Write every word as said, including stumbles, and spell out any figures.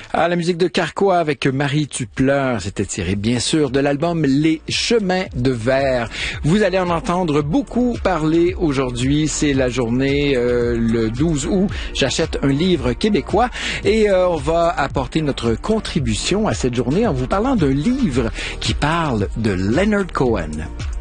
Ah, la musique de Carquois avec Marie tu pleures, c'était tiré bien sûr de l'album Les Chemins de Verre. Vous allez en entendre beaucoup parler aujourd'hui, c'est la journée euh, le douze août, j'achète un livre québécois et euh, on va apporter notre contribution à cette journée en vous parlant d'un livre qui parle de Leonard Cohen.